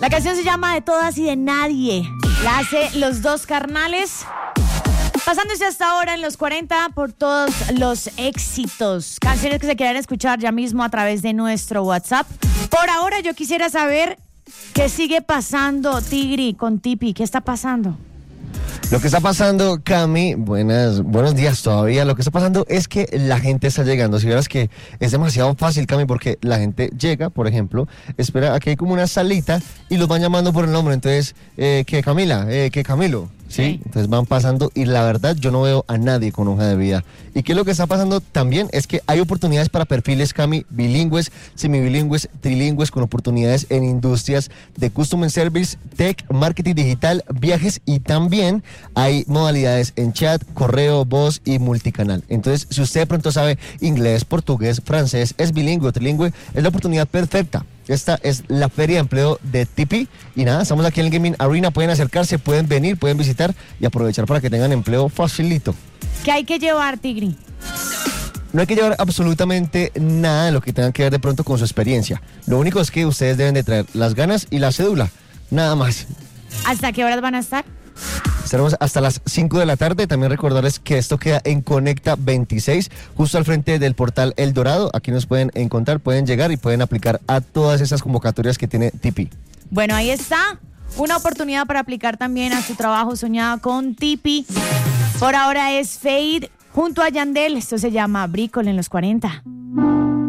La canción se llama De Todas y de Nadie. La hace Los Dos Carnales. Pasándose hasta ahora en los 40 por todos los éxitos. Canciones que se quieran escuchar ya mismo a través de nuestro WhatsApp. Por ahora yo quisiera saber qué sigue pasando, Tigri, con Tipi. ¿Qué está pasando? Lo que está pasando, Cami, buenos días todavía. Lo que está pasando es que la gente está llegando. Si vieras que es demasiado fácil, Cami, porque la gente llega, por ejemplo, espera, aquí hay como una salita y los van llamando por el nombre. Entonces, que Camila, que Camilo. ¿Sí? Entonces van pasando y la verdad yo no veo a nadie con hoja de vida. ¿Y qué es lo que está pasando también? Es que hay oportunidades para perfiles, Cami, bilingües, semibilingües, trilingües, con oportunidades en industrias de Customer Service, Tech, Marketing Digital, viajes, y también hay modalidades en chat, correo, voz y multicanal. Entonces, si usted de pronto sabe inglés, portugués, francés, es bilingüe o trilingüe, es la oportunidad perfecta. Esta es la feria de empleo de Tipi. Y nada, estamos aquí en el Gaming Arena. Pueden acercarse, pueden venir, pueden visitar y aprovechar para que tengan empleo facilito. ¿Qué hay que llevar, Tigri? No hay que llevar absolutamente nada de lo que tengan que ver de pronto con su experiencia. Lo único es que ustedes deben de traer las ganas y la cédula. Nada más. ¿Hasta qué horas van a estar? Estaremos hasta las 5 de la tarde. También recordarles que esto queda en Conecta 26, justo al frente del portal El Dorado. Aquí nos pueden encontrar, pueden llegar y pueden aplicar a todas esas convocatorias que tiene Tipi. Bueno, ahí está. Una oportunidad para aplicar también a su trabajo soñado con Tipi. Por ahora es Fade junto a Yandel. Esto se llama Brícol en los 40.